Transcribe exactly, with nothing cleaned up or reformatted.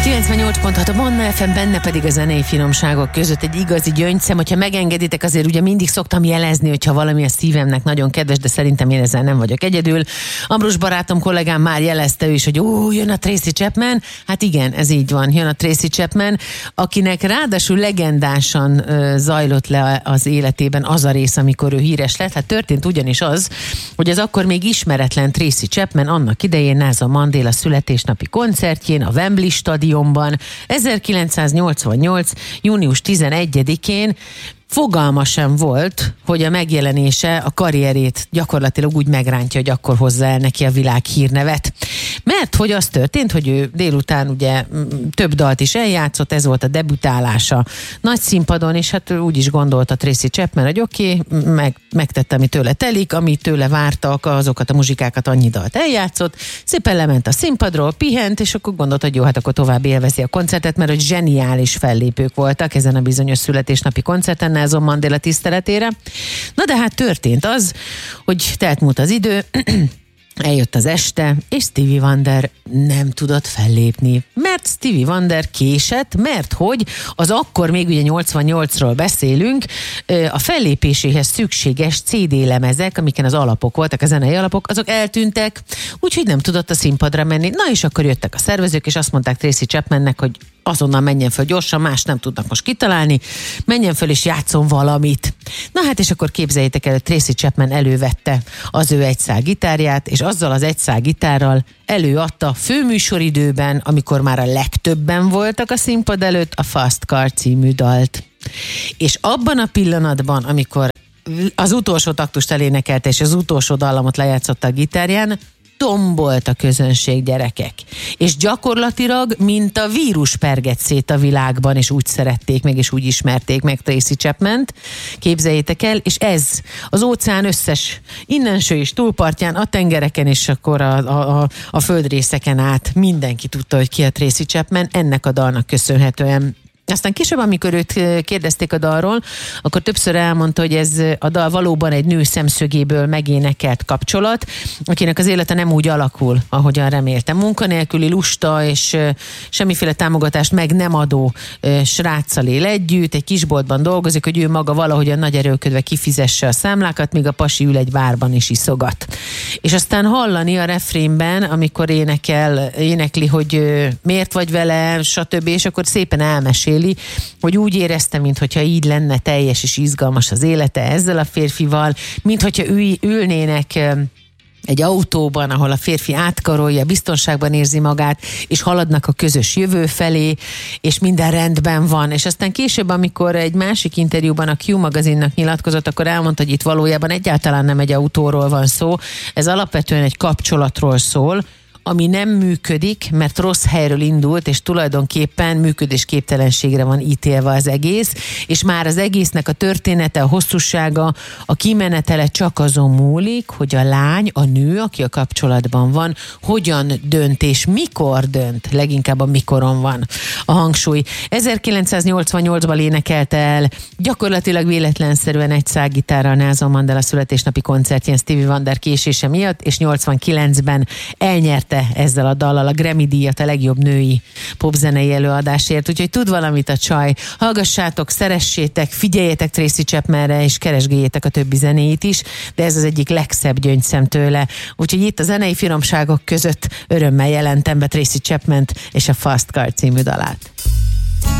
kilencvennyolc pont hat a Manna ef em, benne pedig a zenei finomságok között egy igazi gyöngyszem. Hogyha megengeditek, azért ugye mindig szoktam jelezni, hogyha valami a szívemnek nagyon kedves, de szerintem én ezzel nem vagyok egyedül. Ambrus barátom, kollégám már jelezte ő is, hogy ó, jön a Tracy Chapman. Hát igen, ez így van, jön a Tracy Chapman, akinek ráadásul legendásan ö, zajlott le az életében az a rész, amikor ő híres lett. Hát történt ugyanis az, hogy az akkor még ismeretlen Tracy Chapman annak idején Nelson Mandela születésnapi koncertjén a Wembley stadionban ezerkilencszáznyolcvannyolc. június tizenegyedikén fogalma sem volt, hogy a megjelenése a karrierét gyakorlatilag úgy megrántja, hogy akkor hozza el neki a világ hírnevet. Mert hogy az történt, hogy ő délután ugye több dalt is eljátszott, ez volt a debütálása nagy színpadon, és hát úgy is gondolta Tracy Chapman, hogy oké, okay, meg, megtette, ami tőle telik, amit tőle vártak, azokat a muzsikákat, annyi dalt eljátszott, szépen lement a színpadról, pihent, és akkor gondolta, hogy jó, hát akkor tovább élvezi a koncertet, mert hogy zseniális fellépők voltak ezen a bizonyos születésnapi koncerten Nelson Mandela tiszteletére. Na de hát történt az, hogy telt múlt az idő, eljött az este, és Stevie Wonder nem tudott fellépni. Mert Stevie Wonder késett, mert hogy az akkor még ugye nyolcvannyolcról beszélünk, a fellépéséhez szükséges cé dé lemezek, amiken az alapok voltak, a zenei alapok, azok eltűntek, úgyhogy nem tudott a színpadra menni. Na és akkor jöttek a szervezők, és azt mondták Tracy Chapmannek, hogy azonnal menjen föl gyorsan, más nem tudnak most kitalálni, menjen föl és játszon valamit. Na hát és akkor képzeljétek el, hogy Tracy Chapman elővette az ő egy szál gitárját, és azzal az egy szál gitárral előadta főműsoridőben, amikor már a legtöbben voltak a színpad előtt, a Fast Car című dalt. És abban a pillanatban, amikor az utolsó taktust elénekelte, és az utolsó dallamot lejátszotta a gitárján, tombolt a közönség, gyerekek. És gyakorlatilag, mint a vírus pergett szét a világban, és úgy szerették meg, és úgy ismerték meg Tracy Chapmant. Képzeljétek el, és ez az óceán összes innenső és túlpartján, a tengereken, és akkor a, a, a, a földrészeken át mindenki tudta, hogy ki a Tracy Chapman, ennek a dalnak köszönhetően. Aztán később, amikor őt kérdezték a dalról, akkor többször elmondta, hogy ez a dal valóban egy nő szemszögéből megénekelt kapcsolat, akinek az élete nem úgy alakul, ahogyan remélte. Munkanélküli, lusta és semmiféle támogatást meg nem adó sráccal él együtt, egy kisboltban dolgozik, hogy ő maga valahogyan nagy erőlködve kifizesse a számlákat, míg a pasi ül egy bárban és iszogat. És aztán hallani a refrénben, amikor énekel, énekli, hogy miért vagy vele, stb., és akkor szépen elmesél, hogy úgy érezte, mintha így lenne teljes és izgalmas az élete ezzel a férfival, mintha ül, ülnének egy autóban, ahol a férfi átkarolja, biztonságban érzi magát, és haladnak a közös jövő felé, és minden rendben van. És aztán később, amikor egy másik interjúban a Q magazinnak nyilatkozott, akkor elmondta, hogy itt valójában egyáltalán nem egy autóról van szó, ez alapvetően egy kapcsolatról szól, ami nem működik, mert rossz helyről indult, és tulajdonképpen működésképtelenségre van ítélve az egész, és már az egésznek a története, a hosszúsága, a kimenetele csak azon múlik, hogy a lány, a nő, aki a kapcsolatban van, hogyan dönt, és mikor dönt, leginkább a mikoron van a hangsúly. ezerkilencszáznyolcvannyolcban énekelte el gyakorlatilag véletlenszerűen egy szággitárral Nelson Mandela születésnapi koncertjén Stevie Wonder késése miatt, és nyolcvankilencben elnyert ezzel a dallal a Grammy-díjat a legjobb női popzenei előadásért, úgyhogy tud valamit a csaj. Hallgassátok, szeressétek, figyeljetek Tracy Chapmanre, és keresgéljétek a többi zenéit is, de ez az egyik legszebb gyöngyszem tőle. Úgyhogy itt a zenei finomságok között örömmel jelentem be Tracy Chapmant és a Fast Car című dalát.